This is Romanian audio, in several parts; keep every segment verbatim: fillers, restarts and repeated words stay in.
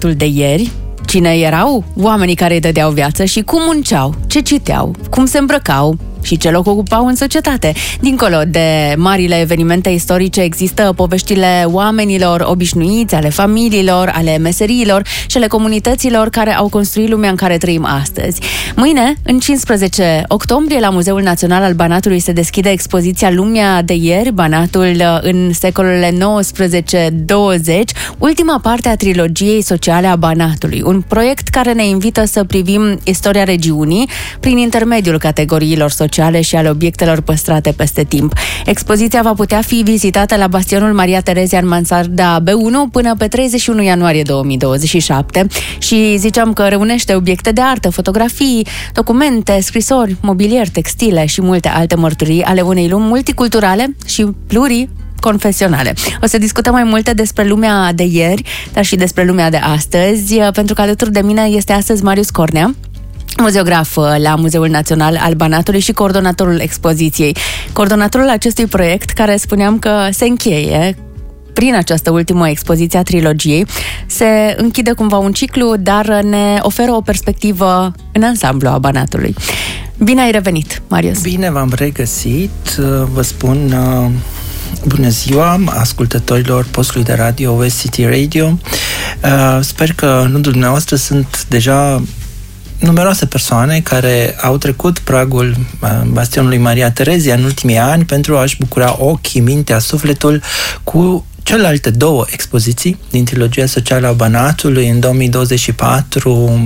Banatul de ieri. Cine erau? Oamenii care îi dădeau viață și cum munceau, ce citeau, cum se îmbrăcau și ce loc ocupau în societate. Dincolo de marile evenimente istorice există poveștile oamenilor obișnuiți, ale familiilor, ale meseriilor și ale comunităților care au construit lumea în care trăim astăzi. Mâine, în cincisprezece octombrie, la Muzeul Național al Banatului se deschide expoziția Lumea de ieri, Banatul în secolele nouăsprezece douăzeci, ultima parte a trilogiei sociale a Banatului, un proiect care ne invită să privim istoria regiunii prin intermediul categoriilor sociale și ale obiectelor păstrate peste timp. Expoziția va putea fi vizitată la Bastionul Maria Terezia în mansarda B unu până pe treizeci și unu ianuarie două mii douăzeci și șapte și ziceam că reunește obiecte de artă, fotografii, documente, scrisori, mobilier, textile și multe alte mărturii ale unei lumi multiculturale și pluriconfesionale. O să discutăm mai multe despre lumea de ieri, dar și despre lumea de astăzi, pentru că alături de mine este astăzi Marius Cornea, muzeograf la Muzeul Național al Banatului și coordonatorul expoziției. Coordonatorul acestui proiect, care spuneam că se încheie prin această ultimă expoziție a trilogiei, se închide cumva un ciclu, dar ne oferă o perspectivă în ansamblu a Banatului. Bine ai revenit, Marius! Bine v-am regăsit! Vă spun bună ziua ascultătorilor postului de radio West City Radio. Sper că în rândul dumneavoastră sunt deja numeroase persoane care au trecut pragul Bastionului Maria Terezia în ultimii ani pentru a-și bucura ochii, mintea, sufletul cu celelalte două expoziții din trilogia socială a Banatului. În două mii douăzeci și patru,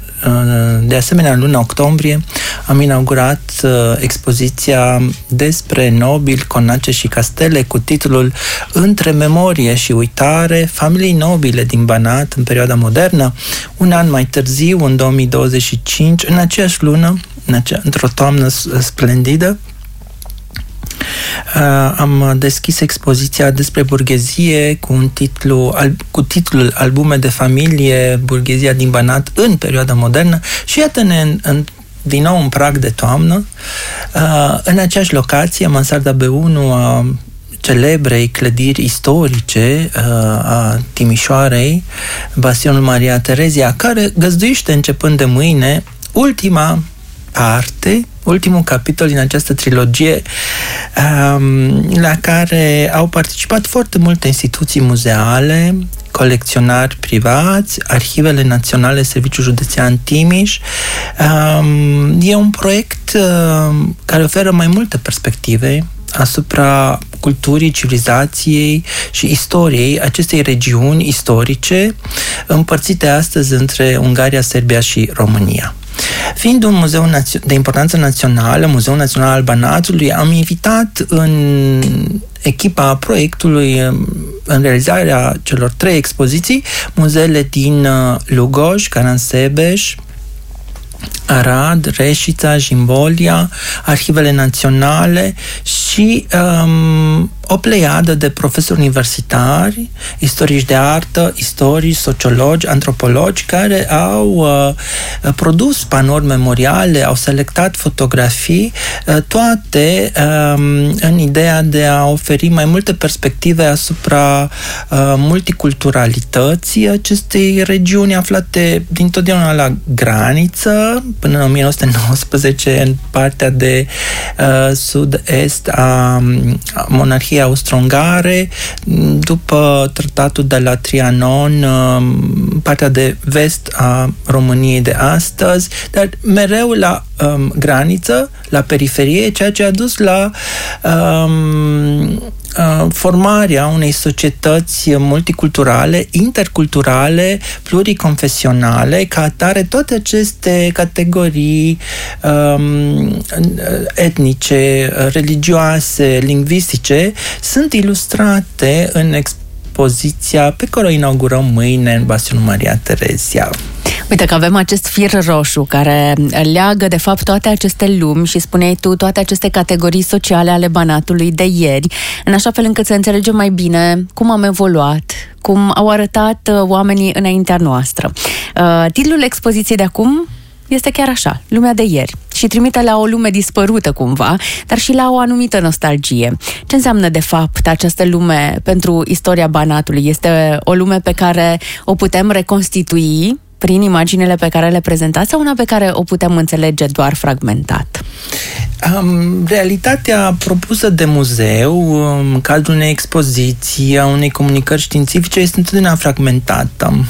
de asemenea, în luna octombrie, am inaugurat uh, expoziția despre nobili, conace și castele cu titlul Între memorie și uitare, familii nobile din Banat în perioada modernă. Un an mai târziu, în două mii douăzeci și cinci, în aceeași lună, în acea, într-o toamnă splendidă, Uh, am deschis expoziția despre burghezie cu, un titlu, al, cu titlul Albume de familie, burghezia din Banat în perioada modernă și iată-ne în, în, din nou în prag de toamnă, uh, în aceeași locație, mansarda B unu a celebrei clădiri istorice uh, a Timișoarei, Bastionul Maria Terezia, care găzduiește începând de mâine ultima parte, ultimul capitol din această trilogie, um, la care au participat foarte multe instituții muzeale, colecționari privați, Arhivele Naționale, Serviciul Județean Timiș. Um, e un proiect uh, care oferă mai multe perspective asupra culturii, civilizației și istoriei acestei regiuni istorice împărțite astăzi între Ungaria, Serbia și România. Fiind un muzeu de importanță națională, Muzeul Național al Banatului, am invitat în echipa proiectului, în realizarea celor trei expoziții, muzeele din Lugoj, Caransebeș, Arad, Reșița, Jimbolia, Arhivele Naționale și um, o pleiadă de profesori universitari, istorici de artă, istorici, sociologi, antropologi, care au uh, produs panouri memoriale, au selectat fotografii, uh, toate um, în ideea de a oferi mai multe perspective asupra uh, multiculturalității acestei regiuni aflate dintotdeauna la graniță, până în o mie nouă sute nouăsprezece, în partea de uh, sud-est a, a monarhiei austro-ungare, după tratatul de la Trianon, uh, partea de vest a României de astăzi, dar mereu la um, graniță, la periferie, ceea ce a dus la um, formarea unei societăți multiculturale, interculturale, pluriconfesionale. Ca atare, toate aceste categorii um, etnice, religioase, lingvistice sunt ilustrate în expoziția pe care o inaugurăm mâine în Bastionul Maria Terezia. Uite că avem acest fir roșu care leagă de fapt toate aceste lumi și spuneai tu toate aceste categorii sociale ale Banatului de ieri, în așa fel încât să înțelegem mai bine cum am evoluat, cum au arătat oamenii înaintea noastră. Uh, titlul expoziției de acum? este chiar așa, lumea de ieri, și trimite la o lume dispărută cumva, dar și la o anumită nostalgie. Ce înseamnă de fapt această lume pentru istoria Banatului? Este o lume pe care o putem reconstitui prin imaginile pe care le prezentați sau una pe care o putem înțelege doar fragmentat? Um, realitatea propusă de muzeu în cadrul unei expoziții, a unei comunicări științifice, este întotdeauna fragmentată.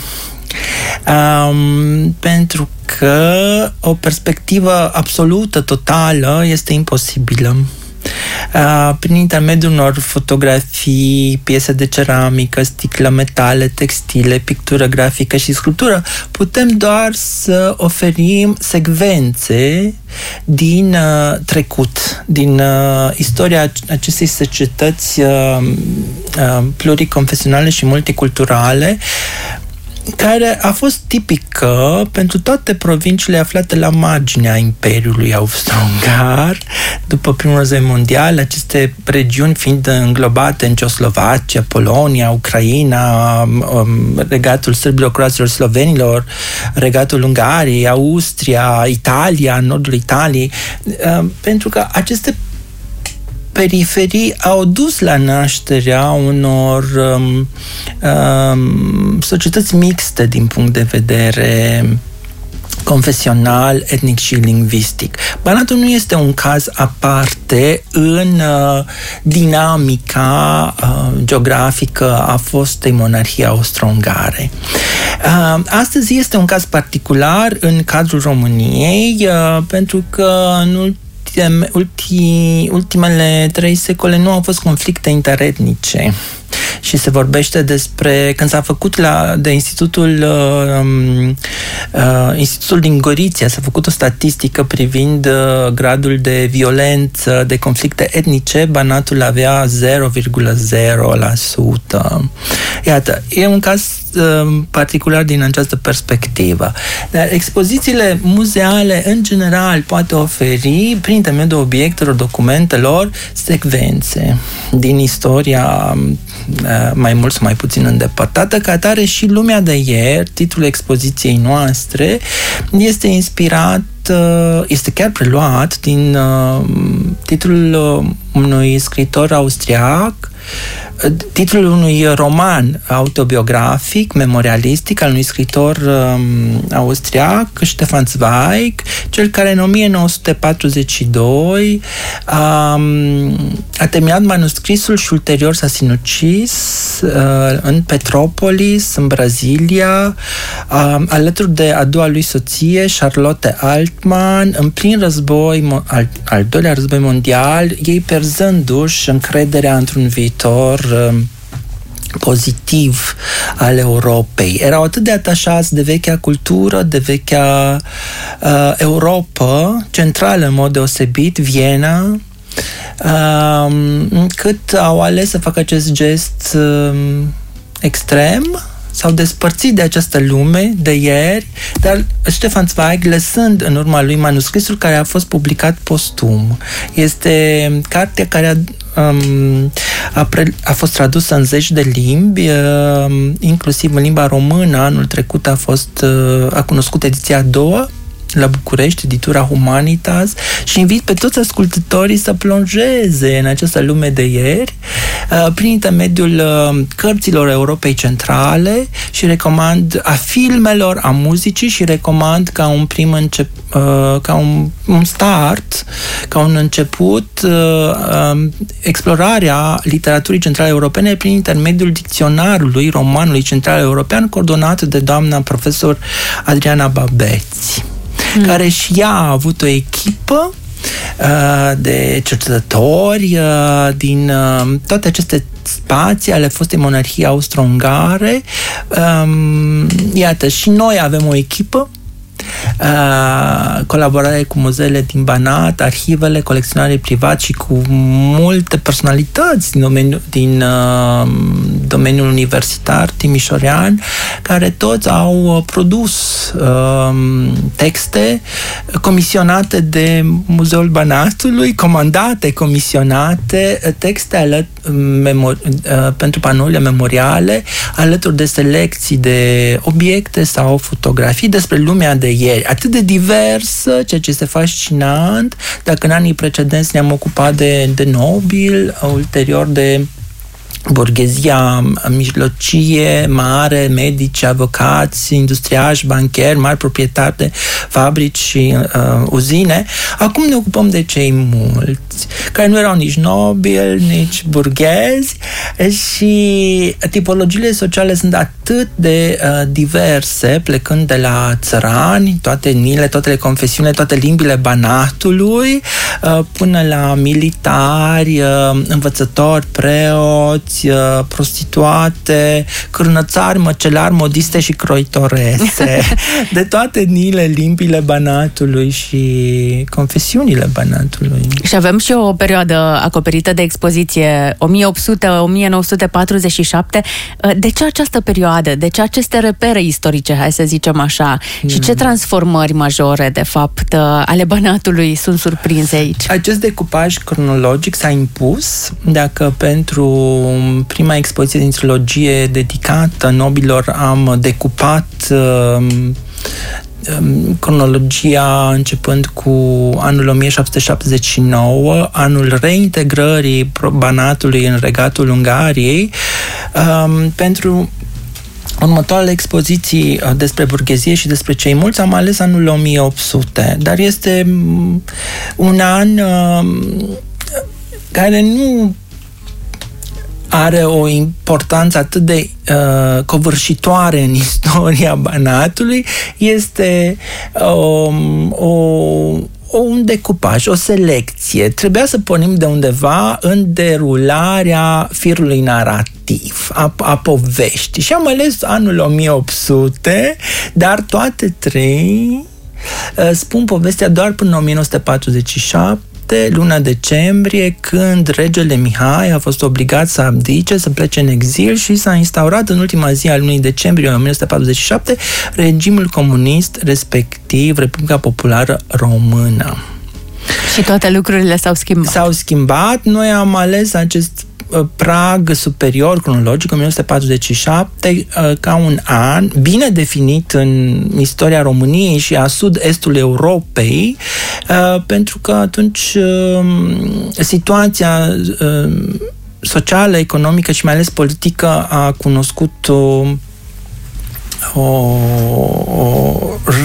Um, pentru că o perspectivă absolută, totală, este imposibilă. Uh, prin intermediul unor fotografii, piese de ceramică, sticlă, metale, textile, pictură grafică și sculptură, putem doar să oferim secvențe din uh, trecut, din uh, istoria acestei societăți uh, uh, pluriconfesionale și multiculturale, care a fost tipică pentru toate provinciile aflate la marginea Imperiului Austro-Ungar. După primul război mondial, aceste regiuni fiind înglobate în Ceoslovacia, Polonia, Ucraina, regatul sârbilor, croaților, slovenilor, regatul Ungariei, Austria, Italia, nordul Italiei, pentru că aceste periferii au dus la nașterea unor um, um, societăți mixte din punct de vedere confesional, etnic și lingvistic. Banatul nu este un caz aparte în uh, dinamica uh, geografică a fostei monarhii austro-ungare. Uh, astăzi este un caz particular în cadrul României, uh, pentru că în Ulti, ultimele trei secole nu au fost conflicte interetnice și se vorbește despre, când s-a făcut la, de Institutul uh, uh, Institutul din Gorizia, s-a făcut o statistică privind uh, gradul de violență, de conflicte etnice, Banatul avea zero virgulă zero la sută. Iată, e un caz uh, particular din această perspectivă. Dar expozițiile muzeale, în general, poate oferi, prin intermediul obiectelor, documentelor, secvențe din istoria mai mult sau mai puțin îndepărtată, ca atare și lumea de ieri, titlul expoziției noastre, este inspirat, este chiar preluat din titlul unui scriitor austriac, titlul unui roman autobiografic, memorialistic, al unui scriitor um, austriac, Stefan Zweig, cel care în o mie nouă sute patruzeci și doi um, a terminat manuscrisul și ulterior s-a sinucis uh, în Petropolis, în Brazilia, uh, alături de a doua lui soție, Charlotte Altmann, în plin război, al, al doilea război mondial, ei pierzându-și încrederea într-un viitor pozitiv al Europei. Erau atât de atașați de vechea cultură, de vechea uh, Europa, centrală în mod deosebit, Viena, uh, încât au ales să facă acest gest uh, extrem. S-au despărțit de această lume de ieri, dar Stefan Zweig lăsând în urma lui manuscrisul care a fost publicat postum. Este cartea care a, um, a, pre, a fost tradusă în zeci de limbi, uh, inclusiv în limba română. Anul trecut a fost uh, a cunoscut ediția a doua la București, editura Humanitas, și invit pe toți ascultătorii să plonjeze în această lume de ieri prin intermediul cărților Europei Centrale și recomand a filmelor, a muzicii și recomand ca un prim încep, ca un, un start, ca un început, explorarea literaturii centrale europene prin intermediul dicționarului romanului central european, coordonat de doamna profesor Adriana Babeți, mm. care și ea a avut o echipă uh, de cercetători uh, din uh, toate aceste spații ale fostei monarhii austro-ungare. Um, iată, și noi avem o echipă, Uh, colaborare cu muzeele din Banat, arhivele, colecționare privat și cu multe personalități din domeniul, din, uh, domeniul universitar timișorean, care toți au produs uh, texte comisionate de Muzeul Banatului, comandate, comisionate, texte alăt, memori, uh, pentru panourile memoriale, alături de selecții de obiecte sau fotografii despre lumea de ieri. atât de diversă, ceea ce este fascinant. Dacă în anii precedenți ne-am ocupat de, de nobil, ulterior de burghezia mijlocie, mare, medici, avocați, industriași, bancheri, mari proprietari de fabrici și uh, uzine. Acum ne ocupăm de cei mulți, care nu erau nici nobili, nici burghezi, și tipologiile sociale sunt atât de uh, diverse, plecând de la țărani, toate etniile, toate confesiunile, toate limbile Banatului, uh, până la militari, uh, învățători, preoți, prostituate, cârnățari, măcelari, modiste și croitorese. De toate etniile, limbile Banatului și confesiunile Banatului. Și avem și o perioadă acoperită de expoziție, o mie opt sute - o mie nouă sute patruzeci și șapte. De ce această perioadă? De ce aceste repere istorice, hai să zicem așa? Mm. Și ce transformări majore, de fapt, ale Banatului sunt surprinse aici? Acest decupaj cronologic s-a impus. Dacă pentru prima expoziție din trilogie dedicată nobilor am decupat uh, cronologia începând cu anul o mie șapte sute șaptezeci și nouă, anul reintegrării Banatului în regatul Ungariei, um, pentru următoarele expoziții despre burghezie și despre cei mulți am ales anul o mie opt sute, dar este un an um, care nu are o importanță atât de uh, covârșitoare în istoria Banatului. Este um, o, o, un decupaj, o selecție. Trebuia să pornim de undeva în derularea firului narrativ, a, a poveștii. Și am ales anul o mie opt sute, dar toate trei uh, spun povestea doar până în o mie nouă sute patruzeci și șapte, luna decembrie, când regele Mihai a fost obligat să abdice, să plece în exil și s-a instaurat în ultima zi a lunii decembrie o mie nouă sute patruzeci și șapte regimul comunist, respectiv Republica Populară Română. Și toate lucrurile s-au schimbat. S-au schimbat. Noi am ales acest prag superior cronologic, o mie nouă sute patruzeci și șapte, ca un an bine definit în istoria României și a sud-estul Europei, pentru că atunci situația socială, economică și mai ales politică a cunoscut o o, o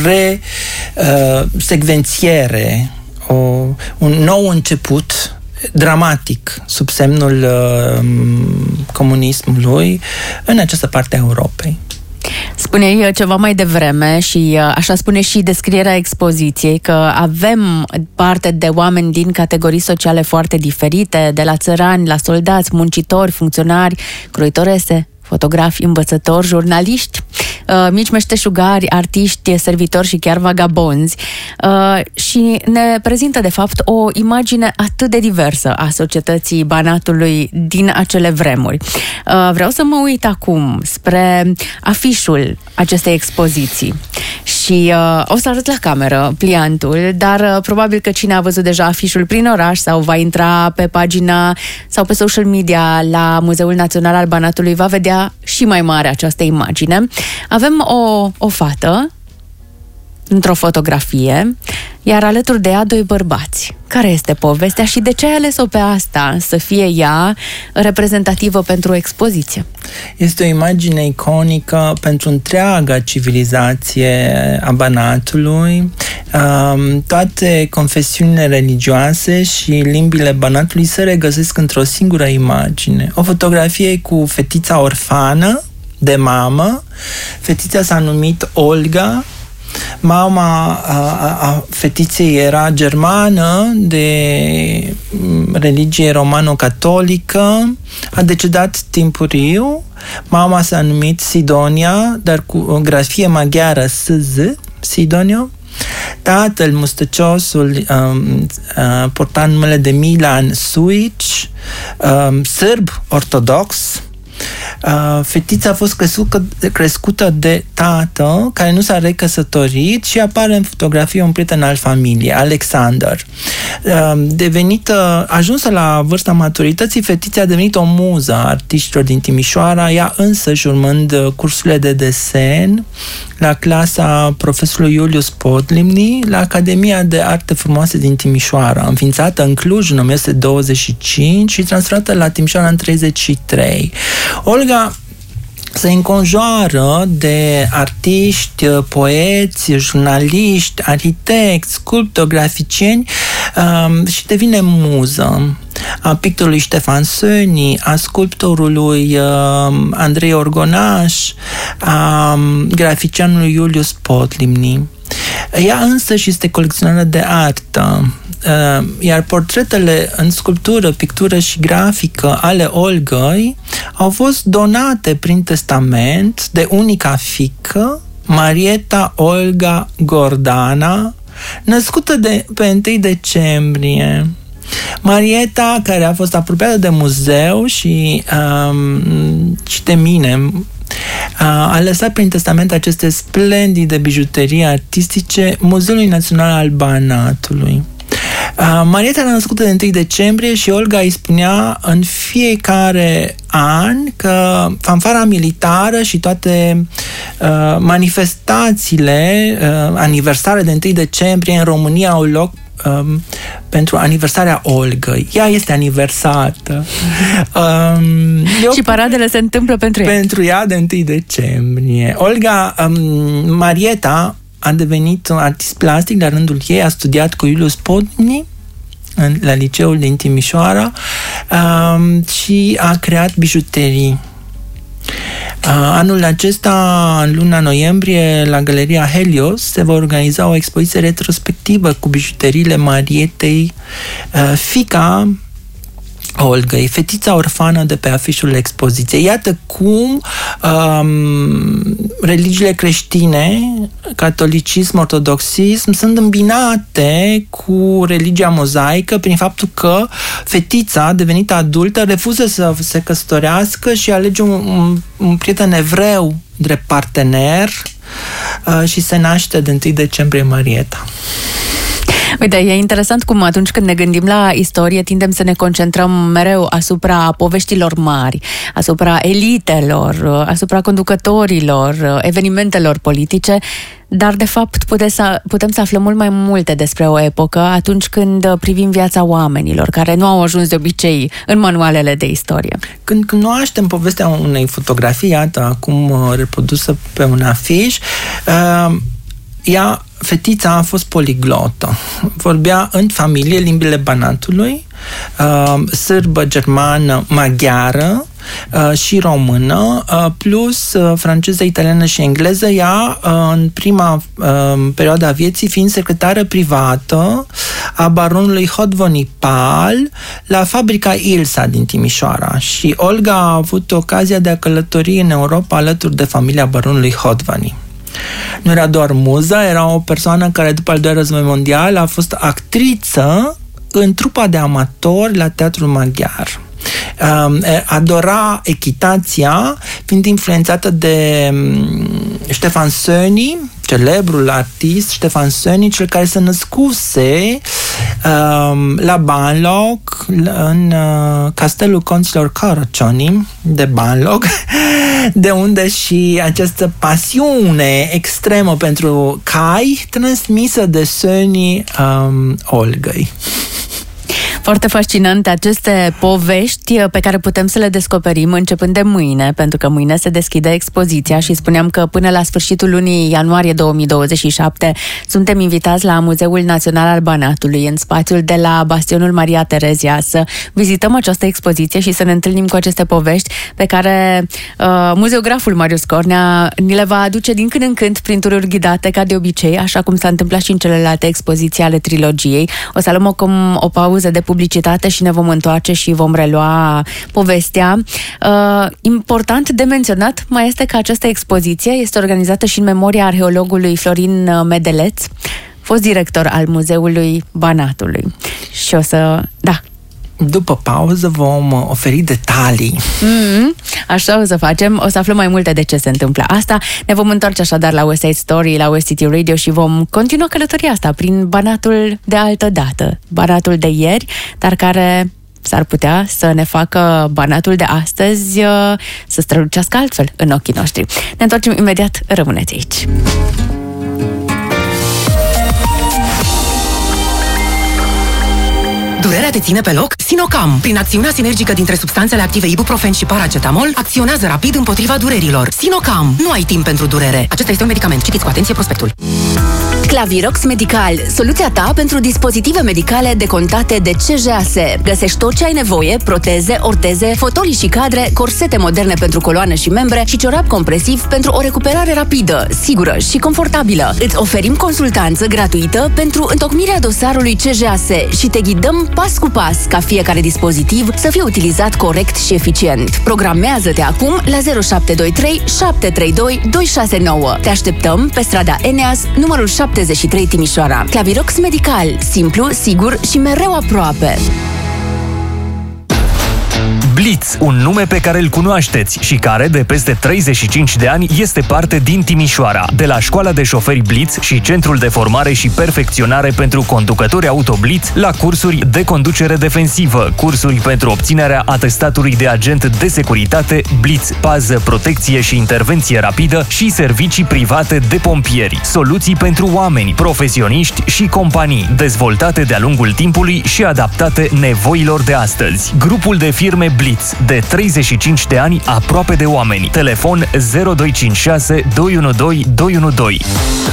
resecvențiere, o, un nou început dramatic sub semnul uh, comunismului în această parte a Europei. Spuneai ceva mai devreme și așa spune și descrierea expoziției, că avem parte de oameni din categorii sociale foarte diferite, de la țărani la soldați, muncitori, funcționari, croitorese, fotografi, învățători, jurnaliști, uh, mici meșteșugari, artiști, servitori și chiar vagabonzi, uh, și ne prezintă de fapt o imagine atât de diversă a societății Banatului din acele vremuri. Uh, vreau să mă uit acum spre afișul acestei expoziții și uh, o să arăt la cameră pliantul, dar uh, probabil că cine a văzut deja afișul prin oraș sau va intra pe pagina sau pe social media la Muzeul Național al Banatului va vedea și mai mare această imagine. Avem o, o fată într-o fotografie, iar alături de ea doi bărbați. Care este povestea și de ce ai ales-o pe asta să fie ea reprezentativă pentru o expoziție? Este o imagine iconică pentru întreaga civilizație a Banatului. Toate confesiunile religioase și limbile Banatului se regăsesc într-o singură imagine. O fotografie cu fetița orfană de mamă. Fetița s-a numit Olga. Mama a, a, a fetiței era germană, de religie romano-catolică, a decedat timpuriu. Mama s-a numit Sidonia, dar cu o grafie maghiară S Z, Sidonia. Tatăl, mustăciosul, um, uh, porta numele de Milan Suic, um, sârb ortodox. Uh, fetița a fost crescută, crescută de tată, care nu s-a recăsătorit, și apare în fotografie un prieten al familiei, Alexander. Uh, devenită, ajunsă la vârsta maturității, fetița a devenit o muză a artiștilor din Timișoara, ea însăși urmând cursurile de desen la clasa profesorului Iulius Podlimni la Academia de Arte Frumoase din Timișoara, înființată în Cluj în o mie nouă sute douăzeci și cinci și transferată la Timișoara în treizeci și trei. Olga se înconjoară de artiști, poeți, jurnaliști, arhitecți, sculptori, graficieni um, și devine muză a pictorului Ștefan Söni, a sculptorului um, Andrei Orgonaș, a um, graficianului Iulius Podlimni. Ea însă și este colecționară de artă, iar portretele în sculptură, pictură și grafică ale Olgăi au fost donate prin testament de unica fiică, Marieta Olga Gordana, născută de, pe întâi decembrie. Marieta, care a fost apropiată de muzeu și, um, și de mine, a lăsat prin testament aceste splendide bijuterii artistice Muzeului Național al Banatului. Marieta era născută de întâi decembrie și Olga îi spunea în fiecare an că fanfara militară și toate uh, manifestațiile uh, aniversare de întâi decembrie în România au loc Um, pentru aniversarea Olgăi. Ea este aniversată. Um, eu, și paradele se întâmplă pentru ea. Pentru ea de întâi decembrie. Olga, um, Marieta a devenit un artist plastic la rândul ei, a studiat cu Iulius Podlimni în, la liceul din Timișoara um, și a creat bijuterii. Anul acesta, în luna noiembrie, la Galeria Helios, se va organiza o expoziție retrospectivă cu bijuteriile Marietei, fiica Olgăi, fetița orfană de pe afișul expoziției. Iată cum um, religiile creștine, catolicism, ortodoxism, sunt îmbinate cu religia mozaică prin faptul că fetița, devenită adultă, refuză să se căsătorească și alege un, un, un prieten evreu drept partener uh, și se naște de întâi decembrie Marieta. Uite, e interesant cum atunci când ne gândim la istorie tindem să ne concentrăm mereu asupra poveștilor mari, asupra elitelor, asupra conducătorilor, evenimentelor politice, dar de fapt putem să, putem să aflăm mult mai multe despre o epocă atunci când privim viața oamenilor, care nu au ajuns de obicei în manualele de istorie. Când cunoaștem povestea unei fotografii, iată, acum reprodusă pe un afiș, uh, ea, fetița a fost poliglotă. Vorbea în familie limbile Banatului, uh, sârbă, germană, maghiară uh, și română, uh, plus uh, franceză, italiană și engleză, ea uh, în prima uh, perioadă a vieții fiind secretară privată a baronului Hodvonipal la fabrica Ilsa din Timișoara. Și Olga a avut ocazia de a călători în Europa alături de familia baronului Hodvani. Nu era doar muză, era o persoană care după al doilea război mondial a fost actriță în trupa de amatori la Teatrul Maghiar. Adora echitația, fiind influențată de Ștefan Söni, celebrul artist Ștefan Söni, cel care se născuse um, la Banlog, în uh, castelul conților Carocioni de Banlog, de unde și această pasiune extremă pentru cai transmisă de Söni um, Olgăi. Foarte fascinante aceste povești pe care putem să le descoperim începând de mâine, pentru că mâine se deschide expoziția și spuneam că până la sfârșitul lunii ianuarie două mii douăzeci și șapte suntem invitați la Muzeul Național al Banatului, în spațiul de la Bastionul Maria Terezia, să vizităm această expoziție și să ne întâlnim cu aceste povești pe care uh, muzeograful Marius Cornea ni le va aduce din când în când prin tururi ghidate, ca de obicei, așa cum s-a întâmplat și în celelalte expoziții ale trilogiei. O să luăm o, o pauză de publicitate și ne vom întoarce și vom relua povestea. Uh, important de menționat mai este că această expoziție este organizată și în memoria arheologului Florin Medeleț, fost director al Muzeului Banatului. Și o să... Da. După pauză vom oferi detalii. Mm-hmm. Așa o să facem, o să aflăm mai multe de ce se întâmplă asta. Ne vom întoarce așadar la West Side Story, la West City Radio și vom continua călătoria asta prin Banatul de altă dată. Banatul de ieri, dar care s-ar putea să ne facă Banatul de astăzi să strălucească altfel în ochii noștri. Ne întoarcem imediat, rămâneți aici. Durerea te ține pe loc? Sinocam, prin acțiunea sinergică dintre substanțele active ibuprofen și paracetamol, acționează rapid împotriva durerilor. Sinocam, nu ai timp pentru durere. Acesta este un medicament. Citiți cu atenție prospectul. Clavirox Medical, soluția ta pentru dispozitive medicale decontate de C J A S. Găsești tot ce ai nevoie: proteze, orteze, fotolii și cadre, corsete moderne pentru coloană și membre și ciorap compresiv pentru o recuperare rapidă, sigură și confortabilă. Îți oferim consultanță gratuită pentru întocmirea dosarului C J A S și te ghidăm pas cu pas ca fiecare dispozitiv să fie utilizat corect și eficient. Programează-te acum la zero șapte doi trei șapte trei doi doi șase nouă. Te așteptăm pe strada Eneas, numărul șaptezeci și trei Timișoara. Clavirox Medical, simplu, sigur și mereu aproape. Blitz, un nume pe care îl cunoașteți și care, de peste treizeci și cinci de ani, este parte din Timișoara. De la Școala de Șoferi Blitz și Centrul de Formare și Perfecționare pentru Conducători Auto Blitz, la cursuri de conducere defensivă, cursuri pentru obținerea atestatului de agent de securitate Blitz, pază, protecție și intervenție rapidă și servicii private de pompieri. Soluții pentru oameni, profesioniști și companii, dezvoltate de-a lungul timpului și adaptate nevoilor de astăzi. Grupul de firme Blitz, de treizeci și cinci de ani, aproape de oameni. Telefon zero doi cinci șase doi unu doi doi unu doi.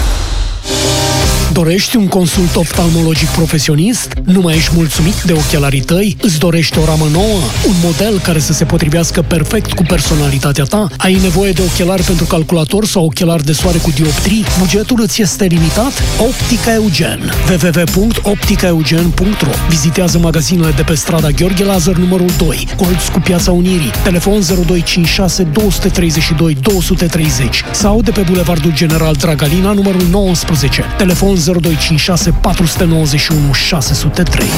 Dorești un consult oftalmologic profesionist? Nu mai ești mulțumit de ochelarii tăi? Îți dorești o ramă nouă? Un model care să se potrivească perfect cu personalitatea ta? Ai nevoie de ochelari pentru calculator sau ochelari de soare cu dioptrii? Bugetul îți este limitat? Optica Eugen. w w w punct optica eugen punct r o. Vizitează magazinele de pe strada Gheorghe Lazar numărul doi, colț cu Piața Unirii. Telefon zero doi cinci șase doi trei doi doi trei zero sau de pe Bulevardul General Dragalina numărul nouăsprezece. Telefon zero doi cinci șase patru nouă unu șase zero trei.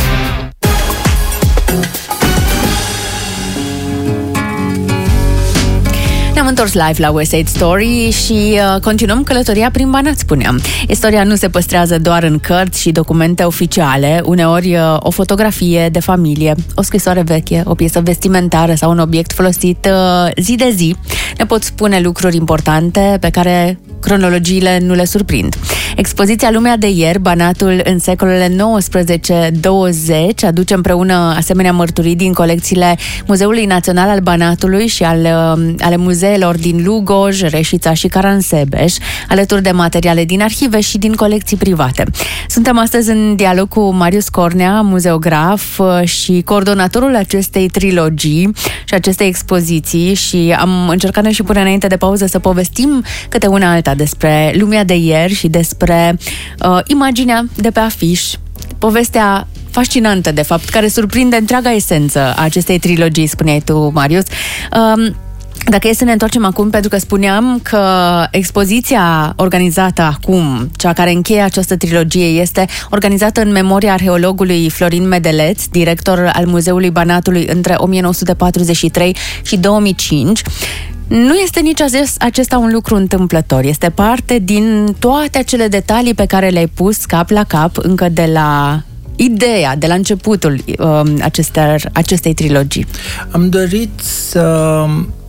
Ne-am întors live la West Side Story și uh, continuăm călătoria prin Banat, spuneam. Istoria nu se păstrează doar în cărți și documente oficiale, uneori uh, o fotografie de familie, o scrisoare veche, o piesă vestimentară sau un obiect folosit uh, zi de zi ne pot spune lucruri importante pe care cronologiile nu le surprind. Expoziția Lumea de ieri, Banatul în secolele nouăsprezece douăzeci, aduce împreună asemenea mărturii din colecțiile Muzeului Național al Banatului și al, ale muzeelor din Lugoj, Reșița și Caransebeș, alături de materiale din arhive și din colecții private. Suntem astăzi în dialog cu Marius Cornea, muzeograf și coordonatorul acestei trilogii și acestei expoziții, și am încercat noi și până înainte de pauză să povestim câte una alta despre lumea de ieri și despre uh, imaginea de pe afiș, povestea fascinantă, de fapt, care surprinde întreaga esență a acestei trilogii, spuneai tu, Marius. Um, Dacă e să ne întoarcem acum, pentru că spuneam că expoziția organizată acum, cea care încheie această trilogie, este organizată în memoria arheologului Florin Medeleț, director al Muzeului Banatului între o mie nouă sute patruzeci și trei și două mii cinci. Nu este nici acesta un lucru întâmplător. Este parte din toate acele detalii pe care le-ai pus cap la cap încă de la ideea, de la începutul um, acestor, acestei trilogii. Am dorit să...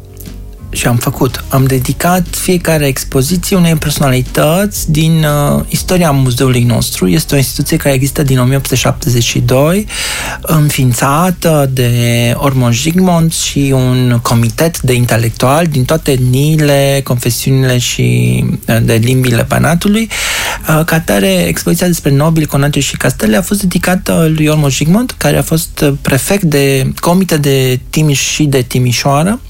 și am făcut. Am dedicat fiecare expoziție unei personalități din uh, istoria muzeului nostru. Este o instituție care există din o mie opt sute șaptezeci și doi, înființată de Ormond Zsigmond și un comitet de intelectuali din toate etniile, confesiunile și uh, de limbile Banatului. Uh, ca tare, expoziția despre nobili, conate și castele a fost dedicată lui Ormond Zsigmond, care a fost prefect de comitet de Timiș și de Timișoara.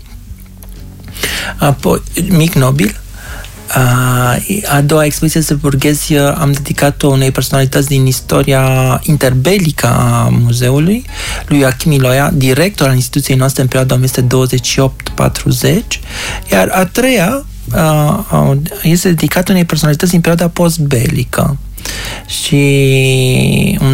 Apoi, Mic Nobil. A doua expoziție despre burghezi am dedicat-o unei personalități din istoria interbelică a muzeului, lui Joachim Iloia, director al instituției noastre în perioada o mie nouă sute douăzeci și opt patruzeci, iar a treia este dedicată unei personalități din perioada postbelică și un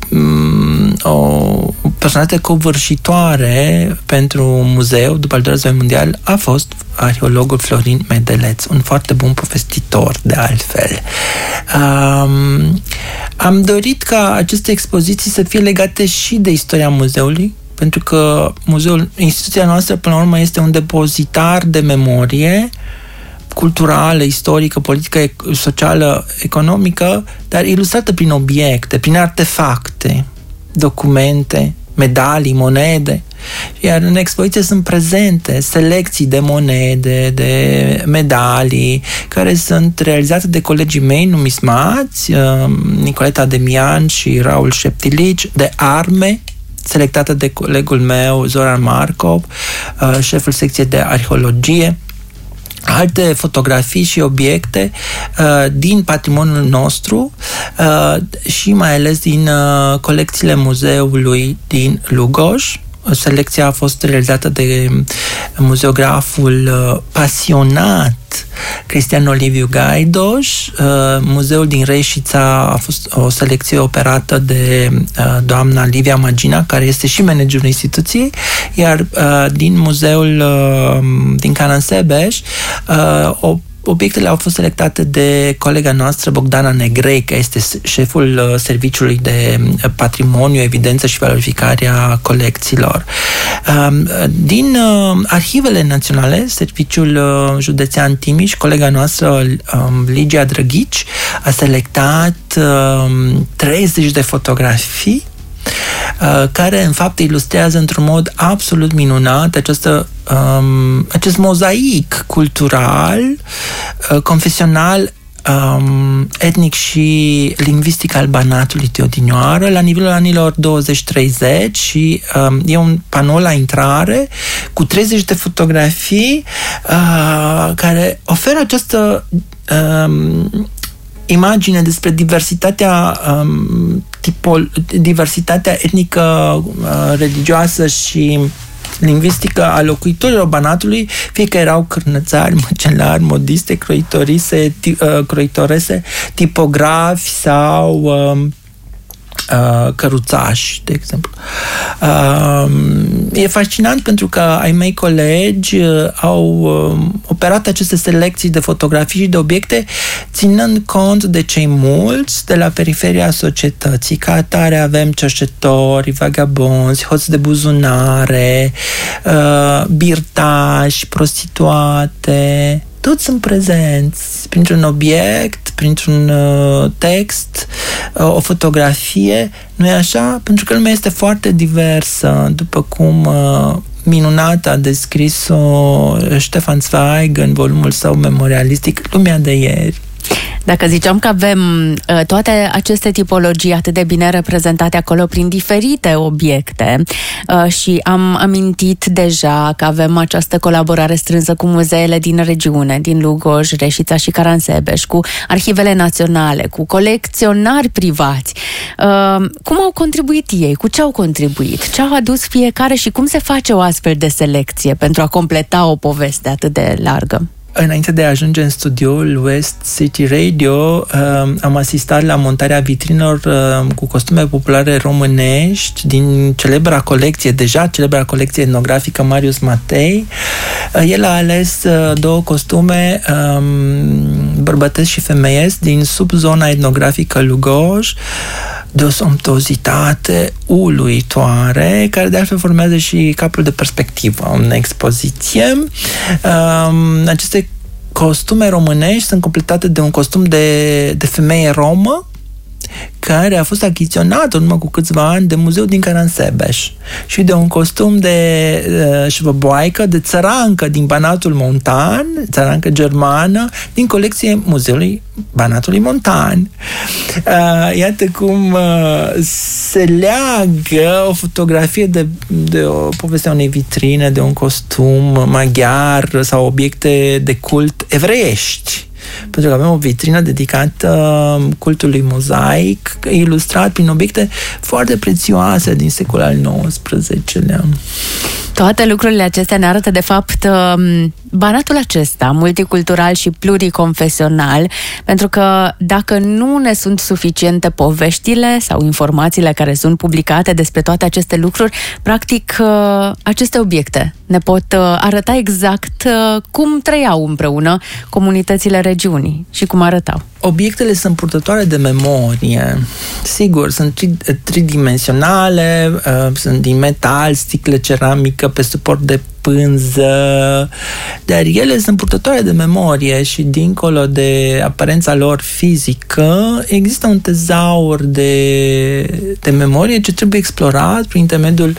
o personalitate covârșitoare pentru muzeu după al doilea război mondial a fost arheologul Florin Medeleț, un foarte bun povestitor de altfel. Um, Am dorit ca aceste expoziții să fie legate și de istoria muzeului, pentru că muzeul, instituția noastră, până la urmă, este un depozitar de memorie culturală, istorică, politică, socială, economică, dar ilustrată prin obiecte, prin artefacte, documente, medalii, monede. Iar în expoziție sunt prezente selecții de monede, de medalii, care sunt realizate de colegii mei numismați, Nicoleta Demian și Raul Șeptilici, de arme, selectată de colegul meu, Zoran Markov, șeful secției de arheologie, alte fotografii și obiecte uh, din patrimoniul nostru uh, și mai ales din uh, colecțiile muzeului din Lugoj. Selecția a fost realizată de muzeograful uh, pasionat Cristian Oliviu Gaidoș. Uh, muzeul din Reșița a fost o selecție operată de uh, doamna Livia Magina, care este și managerul instituției, iar uh, din muzeul uh, din Caransebeș uh, o obiectele au fost selectate de colega noastră, Bogdana Negrei, care este șeful Serviciului de Patrimoniu, Evidență și Valorificarea Colecțiilor. Din arhivele naționale, Serviciul Județean Timiș, colega noastră, Ligia Drăghici, a selectat treizeci de fotografii care în fapt ilustrează într-un mod absolut minunat această, um, acest mozaic cultural, uh, confesional, um, etnic și lingvistic al Banatului de odinioară la nivelul anilor douăzeci treizeci și um, e un panou la intrare cu treizeci de fotografii uh, care oferă această um, imagine despre diversitatea um, tipol, diversitatea etnică, uh, religioasă și lingvistică a locuitorilor Banatului, fie că erau cârnățari, măcelari, modiste, croitorise, ti, uh, croitorese, tipografi sau uh, Uh, căruțași, de exemplu. Uh, e fascinant pentru că ai mei colegi uh, au uh, operat aceste selecții de fotografii și de obiecte ținând cont de cei mulți de la periferia societății. Ca atare avem cerșetori, vagabonzi, hoți de buzunare, uh, birtași, prostituate. Toți sunt prezenți printr-un obiect, printr-un uh, text, uh, o fotografie, nu-i așa? Pentru că lumea este foarte diversă, după cum uh, minunat a descris-o Ștefan Zweig în volumul său memorialistic, Lumea de ieri. Dacă ziceam că avem uh, toate aceste tipologii atât de bine reprezentate acolo prin diferite obiecte uh, și am amintit deja că avem această colaborare strânsă cu muzeele din regiune, din Lugoj, Reșița și Caransebeș, cu arhivele naționale, cu colecționari privați. Uh, cum au contribuit ei? Cu ce au contribuit? Ce au adus fiecare și cum se face o astfel de selecție pentru a completa o poveste atât de largă? Înainte de a ajunge în studioul West City Radio, uh, am asistat la montarea vitrinelor uh, cu costume populare românești din celebra colecție, deja celebra colecție etnografică Marius Matei. Uh, el a ales uh, două costume um, bărbătesc și femeiesc din subzona etnografică Lugoj, de o somptuozitate uluitoare, care de altfel formează și capul de perspectivă în expoziție. Um, aceste costume românești sunt completate de un costum de, de femeie romă, care a fost achiziționat în urmă cu câțiva ani de muzeul din Caransebeș și de un costum de uh, șvăboaică, de țărancă din Banatul Montan, țărancă germană, din colecție muzeului Banatului Montan. Uh, iată cum uh, se leagă o fotografie de, de o poveste a unei vitrine, de un costum maghiar sau obiecte de cult evreiești. Pentru că avem o vitrină dedicată cultului mozaic, ilustrat prin obiecte foarte prețioase din secolul al nouăsprezecelea. Toate lucrurile acestea ne arată, de fapt, Banatul acesta, multicultural și pluriconfesional, pentru că dacă nu ne sunt suficiente poveștile sau informațiile care sunt publicate despre toate aceste lucruri, practic, aceste obiecte ne pot arăta exact cum trăiau împreună comunitățile regiunii și cum arătau. obiectele sunt purtătoare de memorie. Sigur, sunt tri- tridimensionale, uh, sunt din metal, sticlă ceramică pe suport de pânză, dar ele sunt purtătoare de memorie și dincolo de aparența lor fizică, există un tezaur de, de memorie ce trebuie explorat prin intermediul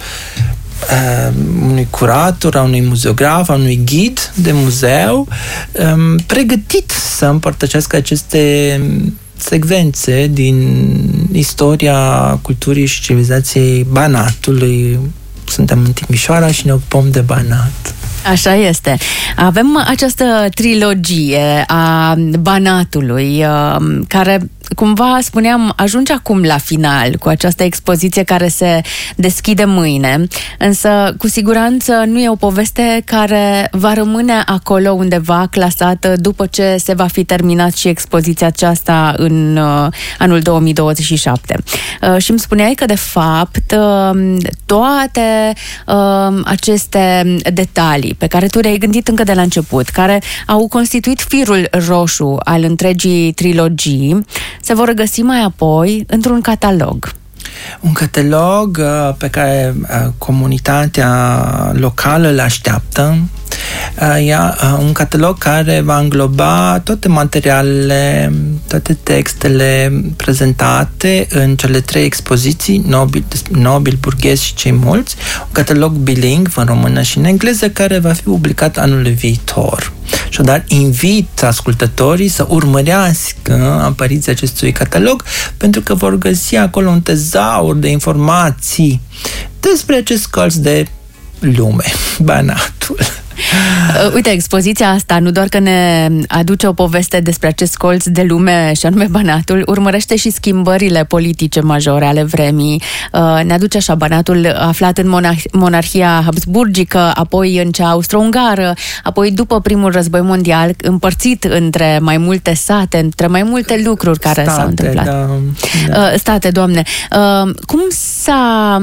uh, unui curator, a unui muzeograf, a unui ghid de muzeu, um, pregătit să împărtășească aceste secvențe din istoria culturii și civilizației Banatului. Suntem în Timișoara și ne ocupăm de Banat. Așa este. Avem această trilogie a Banatului, care, cumva spuneam, ajunge acum la final cu această expoziție care se deschide mâine, însă cu siguranță nu e o poveste care va rămâne acolo undeva clasată după ce se va fi terminat și expoziția aceasta în uh, anul două mii douăzeci și șapte. Uh, și îmi spuneai că, de fapt, uh, toate uh, aceste detalii pe care tu le-ai gândit încă de la început, care au constituit firul roșu al întregii trilogii, se vor regăsi mai apoi într-un catalog. Un catalog uh, pe care uh, comunitatea locală îl așteaptă. Uh, ia, uh, un catalog care va îngloba toate materialele, toate textele prezentate în cele trei expoziții, Nobil, Nobil, Burghez și Cei Mulți, un catalog bilingv în română și în engleză care va fi publicat anul viitor. Așadar, invit ascultătorii să urmărească apariția acestui catalog, pentru că vor găsi acolo un tezaur de informații despre acest colț de lume, Banatul. Uite, expoziția asta nu doar că ne aduce o poveste despre acest colț de lume și anume Banatul, urmărește și schimbările politice majore ale vremii. Ne aduce așa Banatul aflat în monar- monarhia habsburgică, apoi în cea austro-ungară, apoi după primul război mondial, împărțit între mai multe sate, între mai multe lucruri care State, s-au întâmplat. Da, da. State, Doamne. Cum s-a...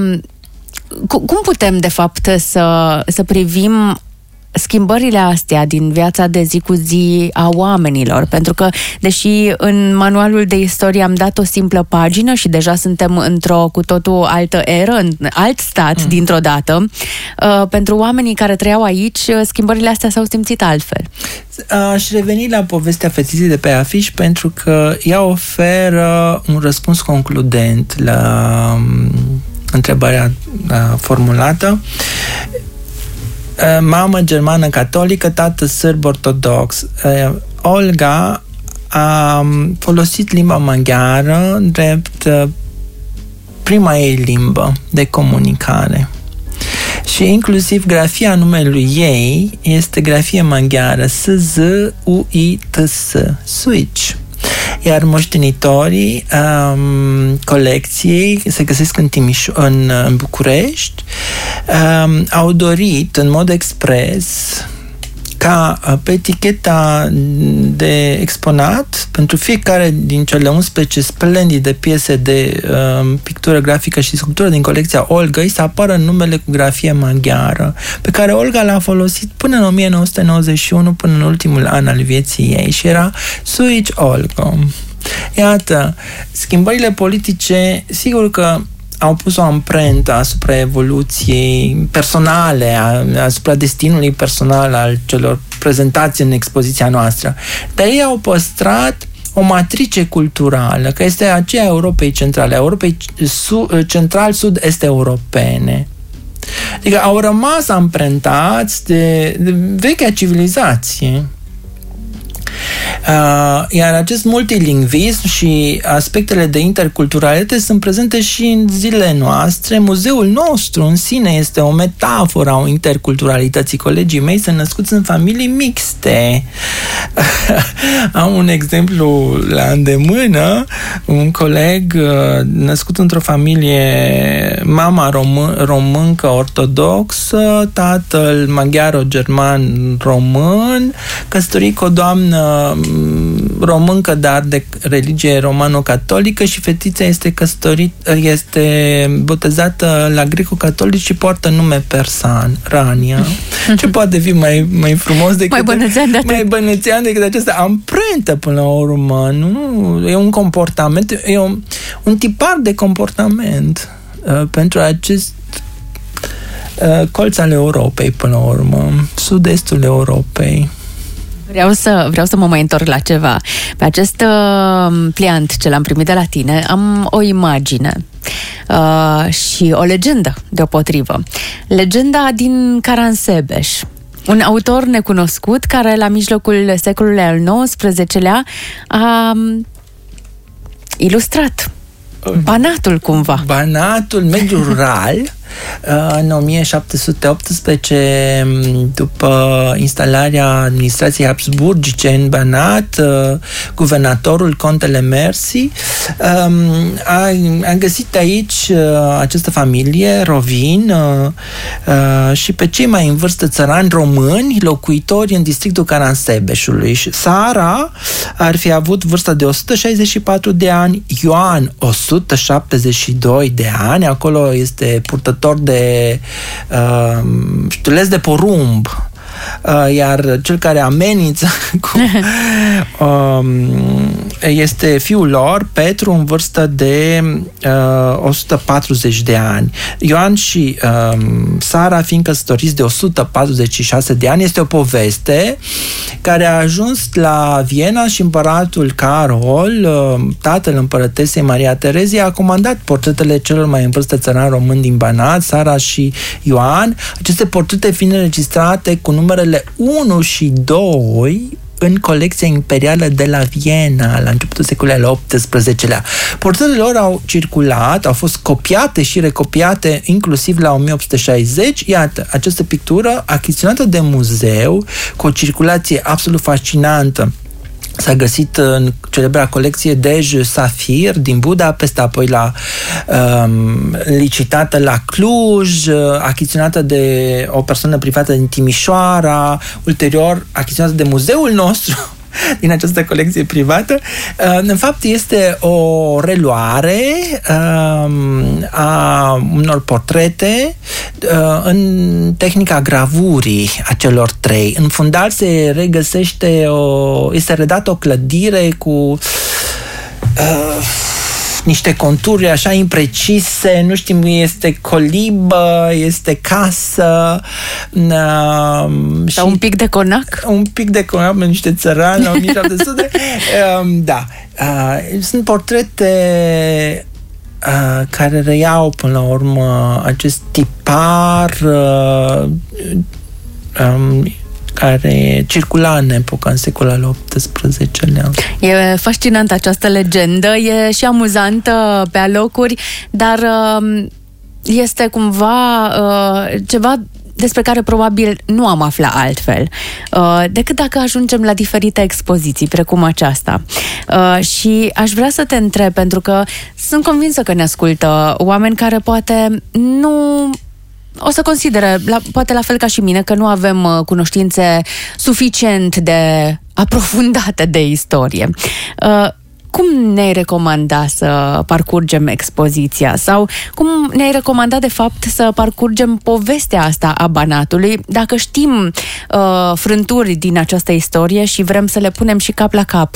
Cum putem, de fapt, să, să privim schimbările astea din viața de zi cu zi a oamenilor? Pentru că, deși în manualul de istorie am dat o simplă pagină și deja suntem într-o cu totul altă eră, în alt stat, mm. dintr-o dată, uh, pentru oamenii care trăiau aici, schimbările astea s-au simțit altfel. Aș reveni la povestea fetiței de pe afiș, pentru că ea oferă un răspuns concludent la întrebarea formulată. Mamă germană catolică, tată sârb ortodox. Olga a folosit limba maghiară drept prima ei limbă de comunicare. Și inclusiv grafia numelui ei este grafie maghiară, S Z U I T S, Switch. Iar moștenitorii um, colecției se găsesc în, Timiș- în, în București, um, au dorit în mod expres ca pe eticheta de exponat pentru fiecare din cele unsprezece splendide piese de um, pictură grafică și sculptură din colecția Olgăi să apară numele cu grafie maghiară, pe care Olga l-a folosit până în o mie nouă sute nouăzeci și unu, până în ultimul an al vieții ei, și era Suici Olga. Iată, schimbările politice, sigur că au pus o amprentă asupra evoluției personale, asupra destinului personal al celor prezentați în expoziția noastră. Dar ei au păstrat o matrice culturală, că este aceea Europei centrale, Europei central-sud-est europene. Adică au rămas amprentați de, de vechea civilizație. Uh, iar acest multilingvism și aspectele de interculturalitate sunt prezente și în zilele noastre. Muzeul nostru în sine este o metaforă a interculturalității. Colegii mei sunt născuți în familii mixte. Am un exemplu la îndemână. Un coleg uh, născut într-o familie, mama român, româncă ortodoxă, tatăl maghiaro-german român, căsătorit cu o doamnă româncă, dar de religie romano-catolică, și fetița este căsătorită, este botezată la greco-catolici și poartă nume persan, Rania. Ce poate fi mai, mai frumos decât mai bănățean de mai bănățean decât această amprentă până la urmă, nu? E un comportament, e un, un tipar de comportament uh, pentru acest uh, colț al Europei, până la urmă, sud-estul Europei. Vreau să, vreau să mă mai întorc la ceva. Pe acest uh, pliant ce l-am primit de la tine, am o imagine uh, și o legendă deopotrivă. Legenda din Caransebeș. Un autor necunoscut care la mijlocul secolului al nouăsprezecelea a ilustrat Banatul cumva. Banatul, mediul rural. În o mie șapte sute optsprezece, după instalarea administrației habsburgice în Banat, guvernatorul, contele Mersi, a, a găsit aici această familie, Rovin, și pe cei mai în vârstă țărani români, locuitori în districtul Caransebeșului. Sara ar fi avut vârsta de o sută șaizeci și patru de ani, Ioan o sută șaptezeci și doi de ani, acolo este purtător de uh, știuleț de porumb, uh, iar cel care amenință cu, uh, este fiul lor, Petru, în vârstă de uh, o sută patruzeci de ani. Ioan și uh, Sara fiind căsătoriți de o sută patruzeci și șase de ani. Este o poveste care a ajuns la Viena și împăratul Carol, uh, tatăl împărătesei Maria Terezia, a comandat portretele celor mai în vârstă țărani români din Banat, Sara și Ioan. Aceste portrete fiind înregistrate cu numerele unu și doi în colecția imperială de la Viena la începutul secolului al optsprezecelea. Portretele lor au circulat, au fost copiate și recopiate inclusiv la o mie opt sute șaizeci. Iată, această pictură achiziționată de muzeu cu o circulație absolut fascinantă. S-a găsit în celebra colecție Dej Safir din Budapesta, apoi la um, licitată la Cluj, achiziționată de o persoană privată din Timișoara, ulterior achiziționată de muzeul nostru din această colecție privată. În fapt, este o reluare a unor portrete în tehnica gravurii a celor trei. În fundal se regăsește o... este redată o clădire cu uh, niște conturi așa imprecise, nu știm, este colibă, este casă, uh, sau un pic de conac. Un pic de conac, niște țărani la o mie șapte sute. uh, da. Uh, sunt portrete uh, care reiau până la urmă acest tipar uh, um, care circula în epoca, în secolul al optsprezecelea. E fascinantă această legendă, e și amuzantă pe alocuri, dar este cumva ceva despre care probabil nu am aflat altfel, decât dacă ajungem la diferite expoziții, precum aceasta. Și aș vrea să te întreb, pentru că sunt convinsă că ne ascultă oameni care poate nu... o să considere, la, poate la fel ca și mine, că nu avem uh, cunoștințe suficient de aprofundate de istorie. Uh, cum ne-ai recomanda să parcurgem expoziția? Sau cum ne-ai recomanda, de fapt, să parcurgem povestea asta a Banatului, dacă știm uh, frânturi din această istorie și vrem să le punem și cap la cap?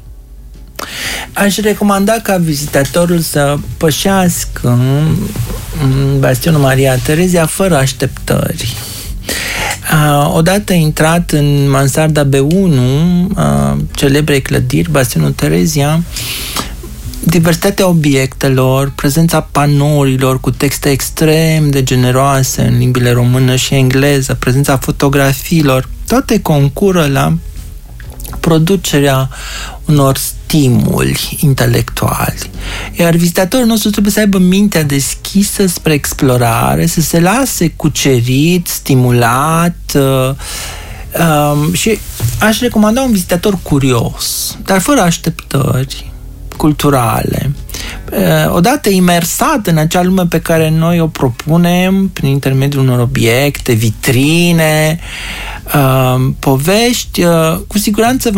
Aș recomanda ca vizitatorul să pășească în bastionul Maria Terezia fără așteptări. Odată intrat în mansarda B unu, celebrei clădiri, bastionul Terezia, diversitatea obiectelor, prezența panourilor cu texte extrem de generoase în limbile română și engleză, prezența fotografiilor, toate concură la producerea unor stimuli intelectuali. Iar vizitatorul nostru trebuie să aibă mintea deschisă spre explorare, să se lase cucerit, stimulat, uh, um, și aș recomanda un vizitator curios, dar fără așteptări culturale. Uh, odată imersat în acea lume pe care noi o propunem prin intermediul unor obiecte, vitrine, uh, povești, uh, cu siguranță va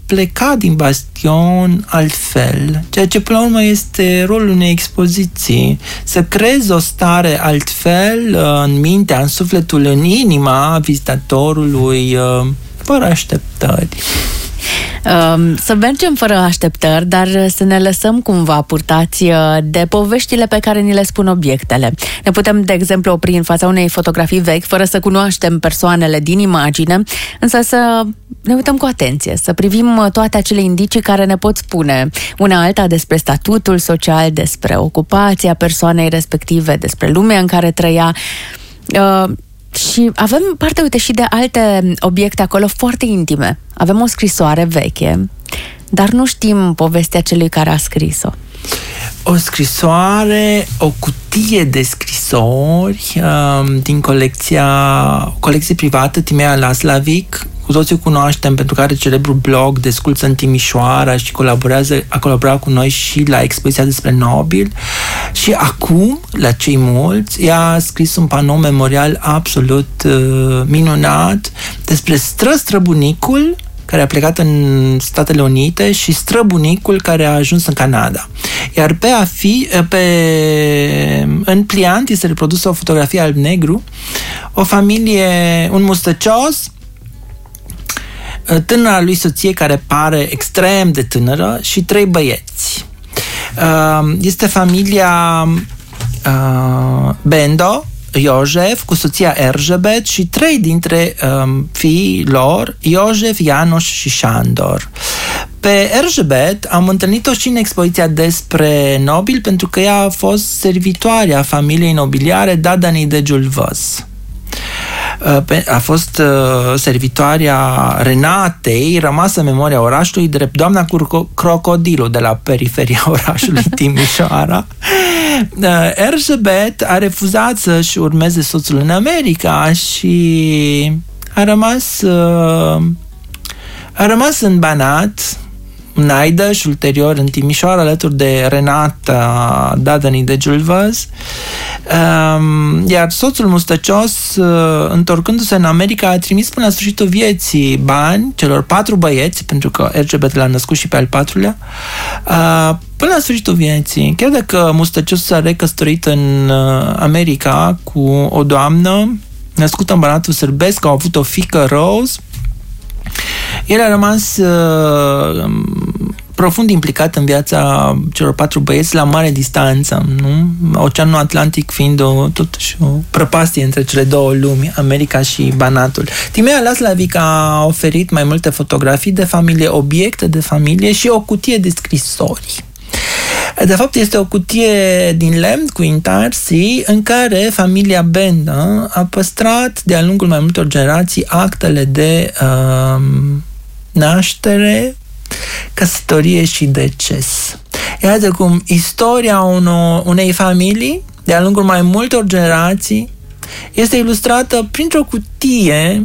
pleca din bastion altfel, ceea ce până la urmă este rolul unei expoziții, să creezi o stare altfel în mintea, în sufletul, în inima vizitatorului, fără așteptări. Să mergem fără așteptări, dar să ne lăsăm cumva purtați de poveștile pe care ni le spun obiectele. Ne putem, de exemplu, opri în fața unei fotografii vechi, fără să cunoaștem persoanele din imagine, însă să ne uităm cu atenție, să privim toate acele indicii care ne pot spune una alta despre statutul social, despre ocupația persoanei respective, despre lumea în care trăia. Uh, Și avem parte, uite, și de alte obiecte acolo foarte intime. Avem o scrisoare veche, dar nu știm povestea celui care a scris-o. O scrisoare, o cutie de scrisori um, din colecția, colecție privată Timea Laslavic. Cu toții o cunoaștem pentru că are celebrul blog Desculță în Timișoara și colaborează, a colaborat cu noi și la expoziția despre Nobil. Și acum, la cei mulți, ea a scris un panou memorial absolut uh, minunat despre stră-străbunicul care a plecat în Statele Unite și străbunicul care a ajuns în Canada. Iar pe a fi, pe, în pliant este reprodusă o fotografie alb-negru, o familie, un mustăcios, tânăra lui soție care pare extrem de tânără și trei băieți. Este familia Bendo, Iosef, cu soția Erzsébet și trei dintre um, fiii lor, Iosef, János și Sándor. Pe Erzsébet am întâlnit-o și în expoziția despre Nobil, pentru că ea a fost servitoarea familiei nobiliare Dadani de Giulvăs. A fost servitoarea Renatei, rămasă în memoria orașului drept doamna cu crocodilul de la periferia orașului Timișoara. Erzsébet a refuzat să-și urmeze soțul în America și a rămas a rămas în Banat, în Aida și ulterior în Timișoara, alături de Renata Dadani de Giulvăs. Um, iar soțul mustăcios, uh, întorcându-se în America, a trimis până la sfârșitul vieții bani celor patru băieți, pentru că Erzsébet l-a născut și pe al patrulea, uh, până la sfârșitul vieții. Chiar dacă mustăciosul s-a recăsătorit în uh, America cu o doamnă născută în Banatul Sârbesc, au avut o fiică, Rose, el a rămas uh, profund implicat în viața celor patru băieți la mare distanță, nu? Oceanul Atlantic fiind o, totuși o prăpastie între cele două lumi, America și Banatul. Timea Laslavic a oferit mai multe fotografii de familie, obiecte de familie și o cutie de scrisori. De fapt, este o cutie din lemn cu intarsii în care familia Benda a păstrat de-a lungul mai multor generații actele de uh, naștere, căsătorie și deces. Iată cum istoria uno, unei familii de-a lungul mai multor generații este ilustrată printr-o cutie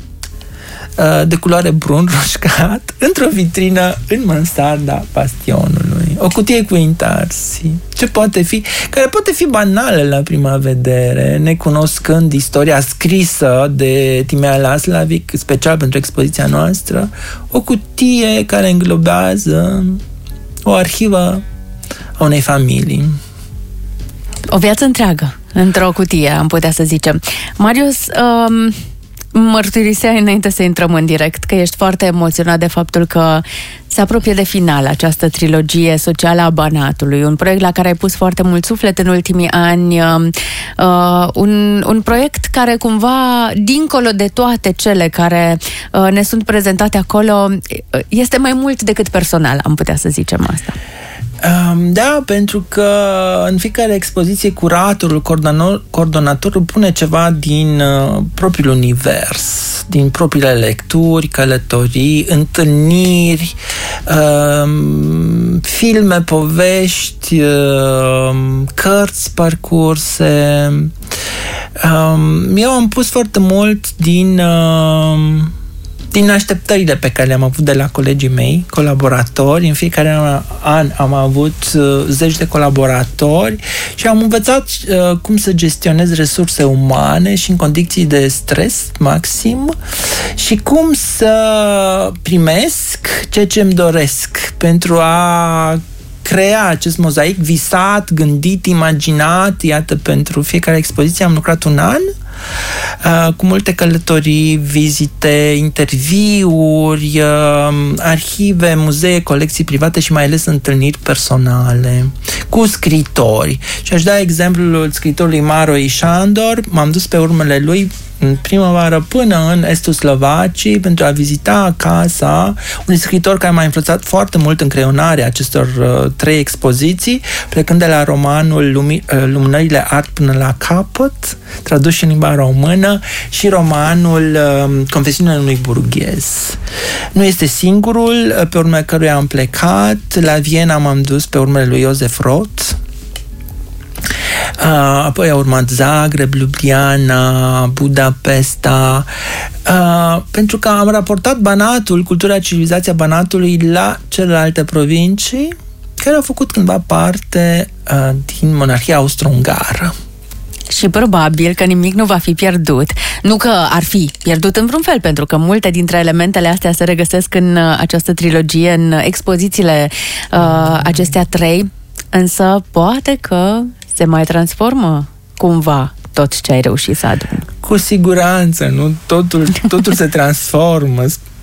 uh, de culoare brun roșcat într-o vitrină în mansarda bastionului. O cutie cu intarsi. Ce poate fi? Care poate fi banală la prima vedere, necunoscând istoria scrisă de Timea Laslavic, special pentru expoziția noastră. O cutie care înglobează o arhivă a unei familii. O viață întreagă într-o cutie, am putea să zicem. Marius, um... mărturiseai înainte să intrăm în direct că ești foarte emoționat de faptul că se apropie de final această trilogie socială a Banatului, un proiect la care ai pus foarte mult suflet în ultimii ani, uh, un, un proiect care cumva, dincolo de toate cele care uh, ne sunt prezentate acolo, este mai mult decât personal, am putea să zicem asta. Da, pentru că în fiecare expoziție curatorul, coordonatorul pune ceva din uh, propriul univers, din propriile lecturi, călătorii, întâlniri, uh, filme, povești, uh, cărți parcurse. Uh, eu am pus foarte mult din... Uh, din așteptările pe care le-am avut de la colegii mei, colaboratori. În fiecare an am avut uh, zeci de colaboratori și am învățat uh, cum să gestionez resurse umane și în condiții de stres maxim și cum să primesc ceea ce îmi doresc pentru a crea acest mozaic visat, gândit, imaginat. Iată, pentru fiecare expoziție am lucrat un an, uh, cu multe călătorii, vizite, interviuri, uh, arhive, muzee, colecții private și mai ales întâlniri personale cu scritori. Și aș da exemplul scritorului Maro Ișandor. M-am dus pe urmele lui în primăvară până în estul Slovaciei pentru a vizita casa unui scriitor care m-a influențat foarte mult în creionarea acestor uh, trei expoziții, plecând de la romanul Lumi- uh, Lumânările Art până la capăt, tradus în limba română, și romanul uh, Confesiunile unui burghez. Nu este singurul pe urmele căruia am plecat. La Viena m-am dus pe urmele lui Josef Roth. Uh, apoi a urmat Zagreb, Ljubljana, Budapesta, uh, pentru că am raportat Banatul, cultura, civilizația Banatului la celelalte provincii care au făcut cândva parte uh, din monarhia austro-ungară. Și probabil că nimic nu va fi pierdut. Nu că ar fi pierdut în vreun fel, pentru că multe dintre elementele astea se regăsesc în uh, această trilogie, în expozițiile uh, acestea trei, însă poate că se mai transformă cumva tot ce ai reușit să aduni. Cu siguranță, nu? Totul, totul se transformă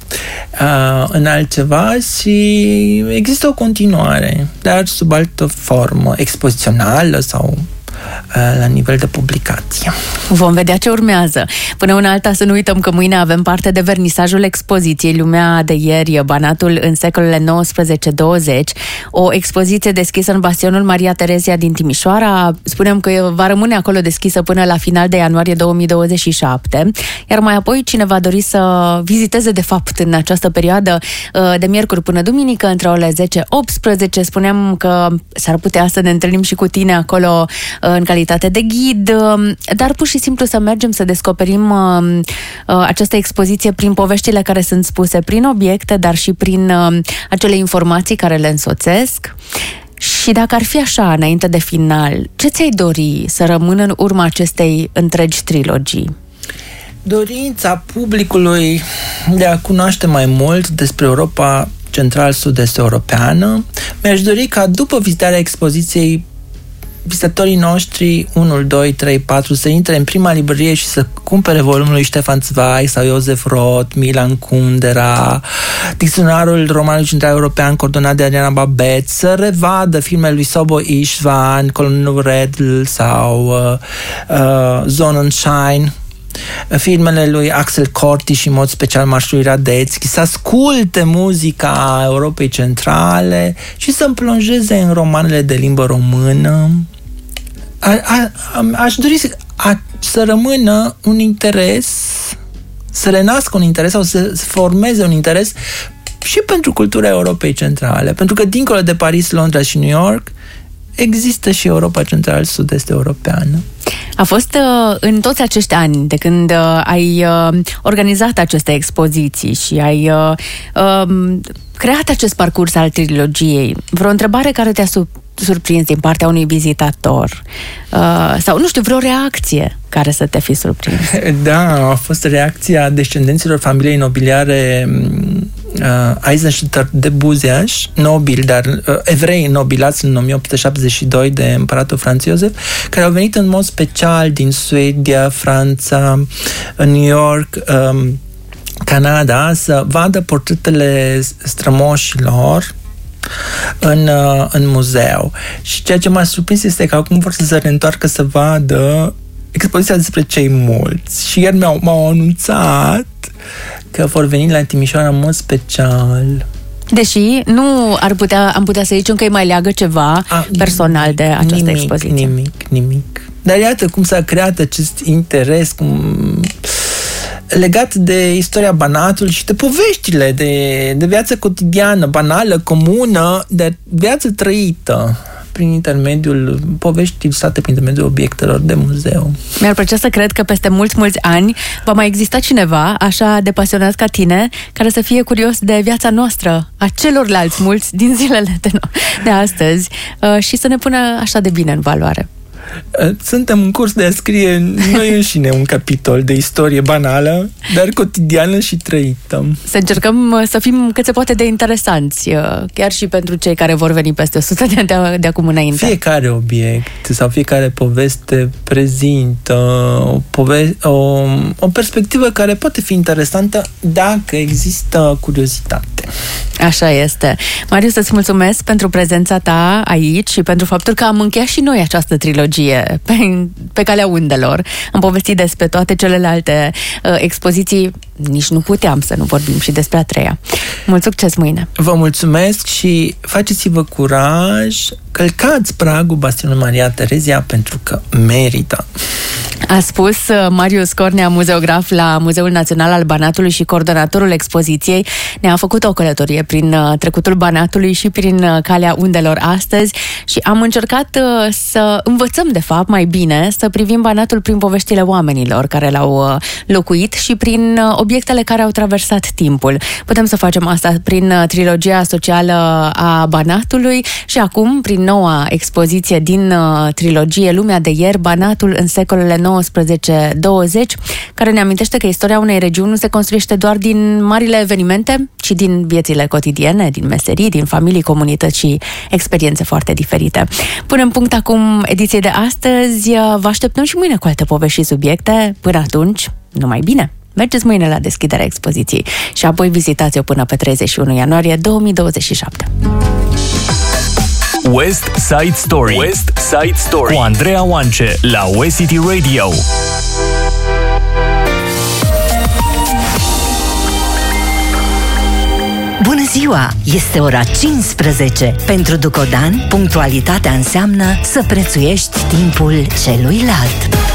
uh, în altceva și există o continuare, dar sub altă formă, expozițională sau la nivel de publicație. Vom vedea ce urmează. Până una alta, să nu uităm că mâine avem parte de vernisajul expoziției Lumea de ieri, Banatul în secolele nouăsprezece douăzeci, o expoziție deschisă în Bastionul Maria Terezia din Timișoara. Spunem că va rămâne acolo deschisă până la final de ianuarie două mii douăzeci și șapte, iar mai apoi cine va dori să viziteze de fapt în această perioadă de miercuri până duminică între orele zece optsprezece, spuneam că s-ar putea să ne întâlnim și cu tine acolo în calitate de ghid, dar pur și simplu să mergem să descoperim uh, această expoziție prin poveștile care sunt spuse, prin obiecte, dar și prin uh, acele informații care le însoțesc. Și dacă ar fi așa, înainte de final, ce ți-ai dori să rămână în urma acestei întregi trilogii? Dorința publicului de a cunoaște mai mult despre Europa central-sud-est europeană. Mi-aș dori ca după vizitarea expoziției vizitatorii noștri unu, doi, trei, patru să intre în prima librărie și să cumpere volumul lui Ștefan Zweig sau Josef Roth, Milan Kundera, dicționarul romanului central european coordonat de Adriana Babet, să revadă filmele lui Sobo Istvan, Colonel Redl sau uh, uh, Sonnenschein, filmele lui Axel Corti și în mod special Marșul lui Radetzky, să asculte muzica Europei Centrale și să împlonjeze în romanele de limbă română. A, a, a, aș dori să, a, să rămână un interes, să renască un interes sau să formeze un interes și pentru cultura Europei Centrale, pentru că dincolo de Paris, Londra și New York există și Europa Central Sud-Est Europeană. A fost uh, în toți acești ani de când uh, ai uh, organizat aceste expoziții și ai uh, uh, creat acest parcurs al trilogiei, vreo întrebare care te-a su- surprins din partea unui vizitator? Uh, sau, nu știu, vreo reacție care să te fi surprins? Da, a fost reacția descendenților familiei nobiliare uh, Eisenstadt de Buzeaș, nobili, dar uh, evrei nobilați în o mie opt sute șaptezeci și doi de împăratul Franz Josef, care au venit în mod special din Suedia, Franța, New York, um, Canada, să vadă portretele strămoșilor în, în muzeu. Și ceea ce m-a surprins este că acum vor să se reîntoarcă să vadă expoziția despre cei mulți. Și ieri m-au, m-au anunțat că vor veni la Timișoara în mod special. Deși nu ar putea, am putea să zicem că îi mai leagă ceva A, personal de această nimic, expoziție. Nimic, nimic. Dar iată cum s-a creat acest interes, cum legat de istoria Banatului și de poveștile de, de viață cotidiană, banală, comună, de viață trăită. prin intermediul povești ilustrate prin intermediul obiectelor de muzeu. Mi-ar plăcea să cred că peste mulți, mulți ani va mai exista cineva așa de pasionat ca tine, care să fie curios de viața noastră, a celorlalți mulți din zilele de, no- de astăzi și să ne pună așa de bine în valoare. Suntem în curs de a scrie noi înșine un capitol de istorie banală, dar cotidiană și trăită. Să încercăm să fim cât se poate de interesanți, chiar și pentru cei care vor veni peste o sută de ani de, de acum înainte. Fiecare obiect sau fiecare poveste prezintă o, pove- o, o perspectivă care poate fi interesantă dacă există curiozitate. Așa este. Marius, îți mulțumesc pentru prezența ta aici și pentru faptul că am încheiat și noi această trilogie pe, pe calea undelor. Am povestit despre toate celelalte uh, expoziții. Nici nu puteam să nu vorbim și despre a treia. Mult succes mâine! Vă mulțumesc și faceți-vă curaj, călcați pragul Bastionului Maria Terezia pentru că merită. A spus Marius Cornea, muzeograf la Muzeul Național al Banatului și coordonatorul expoziției. Ne-a făcut o călătorie prin trecutul Banatului și prin calea undelor astăzi și am încercat să învățăm de fapt mai bine să privim Banatul prin poveștile oamenilor care l-au locuit și prin obiectele care au traversat timpul. Putem să facem asta prin trilogia socială a Banatului și acum prin noua expoziție din trilogie Lumea de ieri, Banatul în secolele nouăsprezece douăzeci, care ne amintește că istoria unei regiuni nu se construiește doar din marile evenimente, ci din viețile cotidiene, din meserii, din familii, comunități și experiențe foarte diferite. Punem punct acum ediției de astăzi. Vă așteptăm și mâine cu alte povești și subiecte. Până atunci, numai bine! Mergeți mâine la deschiderea expoziției și apoi vizitați-o până pe treizeci și unu ianuarie două mii douăzeci și șapte. West Side Story. West Side Story cu Andreea Oance la West City Radio. Bună ziua! Este ora cincisprezece. Pentru Ducodan, punctualitatea înseamnă să prețuiești timpul celuilalt.